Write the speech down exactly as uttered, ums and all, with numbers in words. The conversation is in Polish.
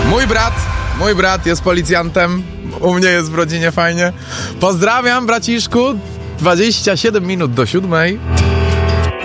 Mój brat, mój brat jest policjantem. U mnie jest w rodzinie fajnie. Pozdrawiam, braciszku. dwadzieścia siedem minut do siódmej.